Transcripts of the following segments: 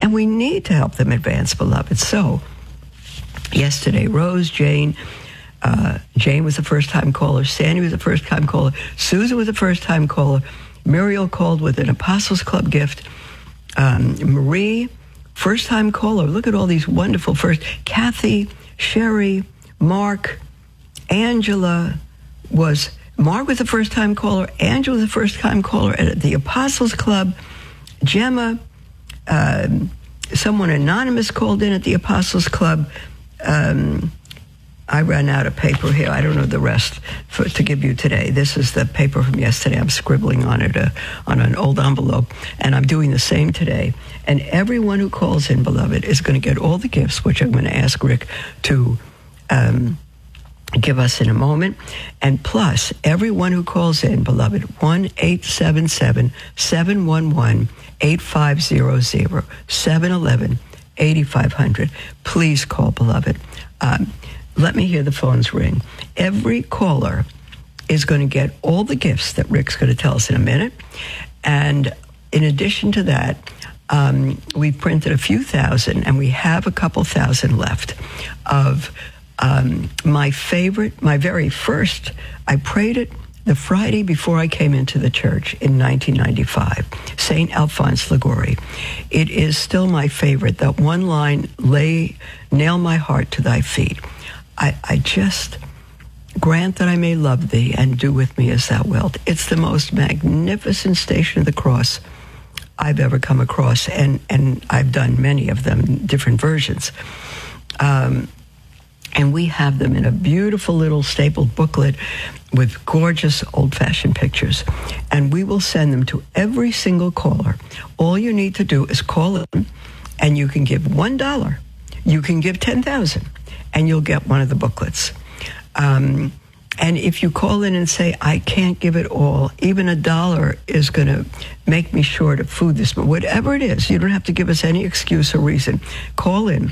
And we need to help them advance, beloved. So, yesterday, Rose, Jane was a first-time caller. Sandy was a first-time caller. Susan was a first-time caller. Muriel called with an Apostles Club gift. Marie, first-time caller. Look at all these wonderful first. Kathy, Sherry, Mark, Angela Mark was a first-time caller. Angela was a first-time caller at the Apostles Club. Gemma, someone anonymous called in at the Apostles Club. I ran out of paper here. I don't know the rest to give you today. This is the paper from yesterday. I'm scribbling on it on an old envelope, and I'm doing the same today. And everyone who calls in, beloved, is going to get all the gifts, which I'm going to ask Rick to give us in a moment. And plus, everyone who calls in, beloved, 1-877-711-8500, 711-8500. Please call, beloved. Let me hear the phones ring. Every caller is going to get all the gifts that Rick's going to tell us in a minute. And in addition to that, we printed a few thousand, and we have a couple thousand left of my very first. I prayed it the Friday before I came into the church in 1995, St. Alphonse Liguori. It is still my favorite, that one line, nail my heart to thy feet. I just grant that I may love thee and do with me as thou wilt. It's the most magnificent Station of the Cross I've ever come across, and I've done many of them, different versions. And we have them in a beautiful little stapled booklet with gorgeous old-fashioned pictures. And we will send them to every single caller. All you need to do is call in, and you can give $1. You can give 10,000, and you'll get one of the booklets. And if you call in and say, I can't give it all, even $1 is going to make me short of food this month. Whatever it is, you don't have to give us any excuse or reason. Call in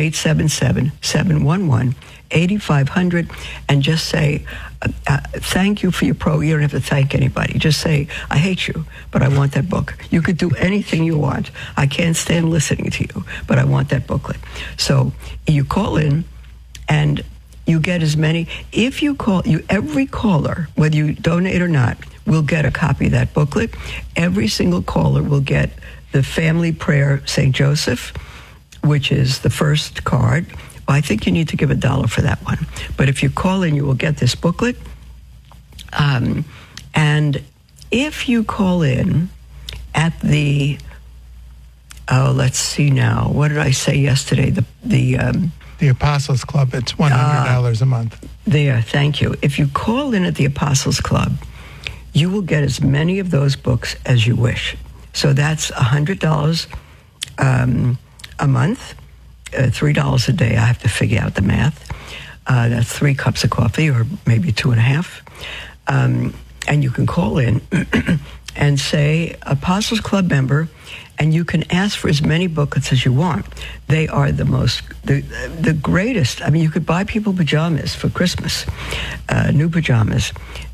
1-877-711-8500 and just say, thank you for your program. You don't have to thank anybody. Just say, I hate you, but I want that book. You could do anything you want. I can't stand listening to you, but I want that booklet. So you call in, and you get as many. If you call, every caller, whether you donate or not, will get a copy of that booklet. Every single caller will get the Family Prayer St. Joseph, which is the first card. Well, I think you need to give $1 for that one. But if you call in, you will get this booklet. And if you call in at the, let's see now, what did I say yesterday? The Apostles Club, it's $100 a month. There, thank you. If you call in at the Apostles Club, you will get as many of those books as you wish. So that's $100 a month, $3 a day. I have to figure out the math. That's 3 cups of coffee, or maybe 2.5. And you can call in and say, Apostles Club member, and you can ask for as many booklets as you want. They are the greatest. I mean, you could buy people pajamas for Christmas, new pajamas,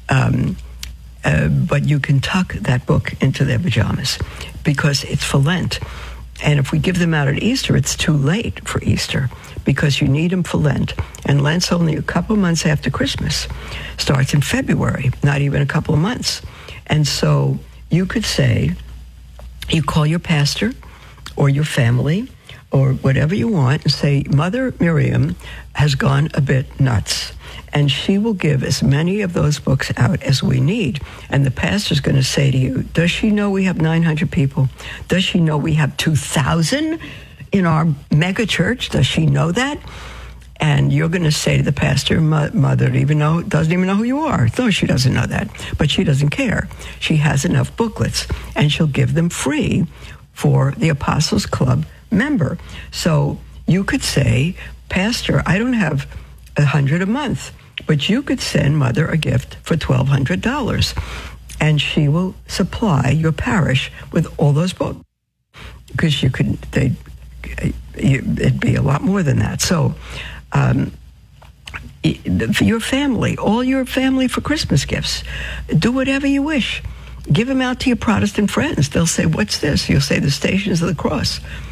but you can tuck that book into their pajamas because it's for Lent. And if we give them out at Easter, it's too late for Easter because you need them for Lent. And Lent's only a couple months after Christmas. Starts in February, not even a couple of months. And so you could say, you call your pastor or your family or whatever you want and say, Mother Miriam has gone a bit nuts, and she will give as many of those books out as we need. And the pastor's going to say to you, does she know we have 900 people? Does she know we have 2,000 in our mega church? Does she know that? And you're going to say to the pastor, Mother doesn't even know who you are. No, she doesn't know that. But she doesn't care. She has enough booklets, and she'll give them free for the Apostles Club member. So you could say, Pastor, I don't have $100 a month, but you could send Mother a gift for $1,200, and she will supply your parish with all those books. Because it'd be a lot more than that. So, for your family, all your family for Christmas gifts, do whatever you wish. Give them out to your Protestant friends. They'll say, what's this? You'll say, the Stations of the Cross.